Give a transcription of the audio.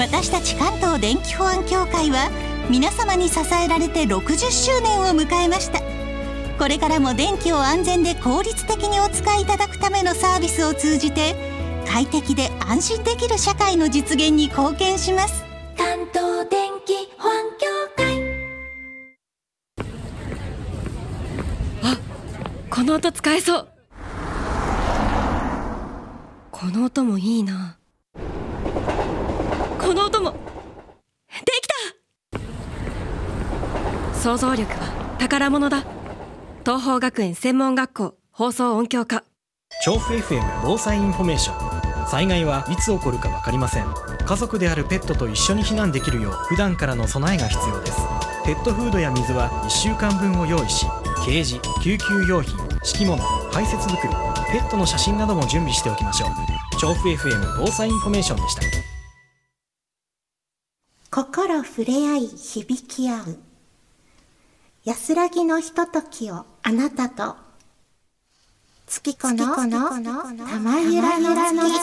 私たち関東電気保安協会は皆様に支えられて60周年を迎えました。これからも電気を安全で効率的にお使いいただくためのサービスを通じて快適で安心できる社会の実現に貢献します。 関東電気保安協会。 あ、この音使えそう。この音もいいな。この音もできた。想像力は宝物だ。東邦学園専門学校放送音響科。 調布 FM 防災インフォメーション。災害はいつ起こるか分かりません。家族であるペットと一緒に避難できるよう普段からの備えが必要です。ペットフードや水は1週間分を用意し、ケージ、救急用品、敷物、排泄袋、ペットの写真なども準備しておきましょう。調布 FM 防災インフォメーションでした。 心触れ合い響き合う安らぎのひとときをあなたと月子の玉ゆらゆらの月。